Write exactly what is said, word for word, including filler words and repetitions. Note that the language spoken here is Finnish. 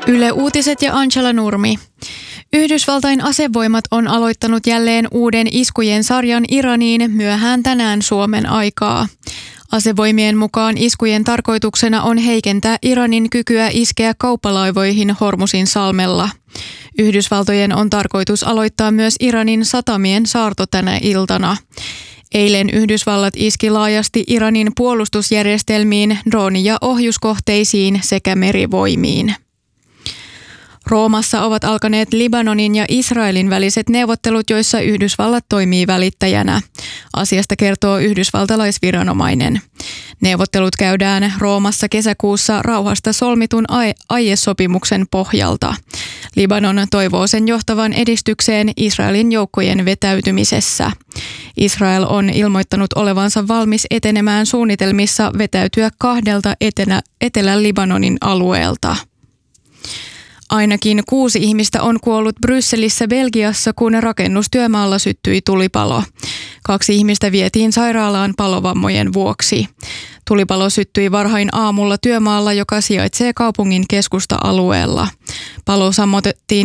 Yle Uutiset ja Angela Nurmi. Yhdysvaltain asevoimat on aloittanut jälleen uuden iskujen sarjan Iraniin myöhään tänään Suomen aikaa. Asevoimien mukaan iskujen tarkoituksena on heikentää Iranin kykyä iskeä kauppalaivoihin Hormusin salmella. Yhdysvaltojen on tarkoitus aloittaa myös Iranin satamien saarto tänä iltana. Eilen Yhdysvallat iski laajasti Iranin puolustusjärjestelmiin, drooni- ja ohjuskohteisiin sekä merivoimiin. Roomassa ovat alkaneet Libanonin ja Israelin väliset neuvottelut, joissa Yhdysvallat toimii välittäjänä. Asiasta kertoo yhdysvaltalaisviranomainen. Neuvottelut käydään Roomassa kesäkuussa rauhasta solmitun aiesopimuksen pohjalta. Libanon toivoo sen johtavan edistykseen Israelin joukkojen vetäytymisessä. Israel on ilmoittanut olevansa valmis etenemään suunnitelmissa vetäytyä kahdelta etelä- Etelä-Libanonin alueelta. Ainakin kuusi ihmistä on kuollut Brysselissä Belgiassa, kun rakennustyömaalla syttyi tulipalo. Kaksi ihmistä vietiin sairaalaan palovammojen vuoksi. Tulipalo syttyi varhain aamulla työmaalla, joka sijaitsee kaupungin keskusta-alueella. Palo sammutettiin